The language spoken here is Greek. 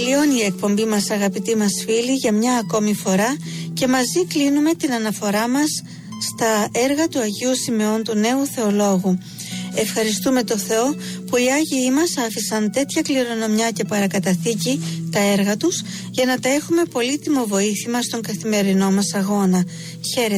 Τελειώνει η εκπομπή μας, αγαπητοί μας φίλοι, για μια ακόμη φορά και μαζί κλείνουμε την αναφορά μας στα έργα του Αγίου Σημεών του Νέου Θεολόγου. Ευχαριστούμε το Θεό που οι Άγιοι μας άφησαν τέτοια κληρονομιά και παρακαταθήκη τα έργα τους για να τα έχουμε πολύτιμο βοήθημα στον καθημερινό μας αγώνα. Χαίρετε.